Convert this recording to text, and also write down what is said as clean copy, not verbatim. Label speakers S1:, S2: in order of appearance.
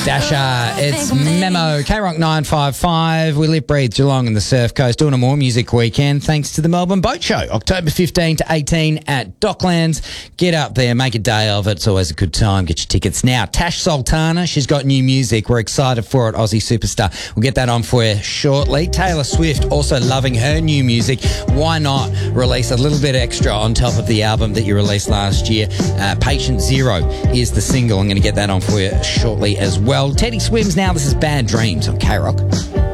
S1: Dasher, it's Memo, K-Rock 955. We live, breathe Geelong and the Surf Coast, doing a more music weekend thanks to the Melbourne Boat Show, October 15 to 18 at Docklands. Get up there, make a day of it. It's always a good time. Get your tickets now. Tash Sultana, she's got new music. We're excited for it, Aussie superstar. We'll get that on for you shortly. Taylor Swift also loving her new music. Why not release a little bit extra on top of the album that you released last year? Patient Zero is the single. I'm going to get that on for you shortly as well. Teddy Swims now. This is Bad Dreams on K-Rock.